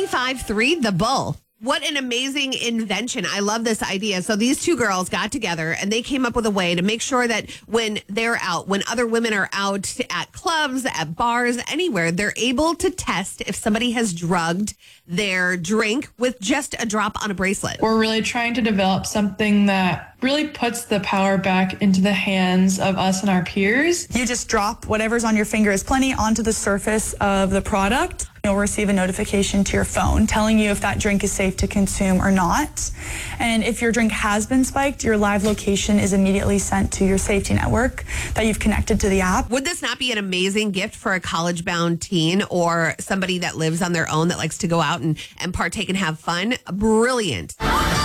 95.3 The Bull. What an amazing invention. I love this idea. So these two girls got together and they came up with a way to make sure that when they're out, when other women are out at clubs, at bars, anywhere, they're able to test if somebody has drugged their drink with just a drop on a bracelet. We're really trying to develop something that really puts the power back into the hands of us and our peers. You just drop whatever's on your finger is plenty onto the surface of the product. You'll receive a notification to your phone telling you if that drink is safe to consume or not. And if your drink has been spiked, your live location is immediately sent to your safety network that you've connected to the app. Would this not be an amazing gift for a college-bound teen or somebody that lives on their own that likes to go out and partake and have fun? Brilliant.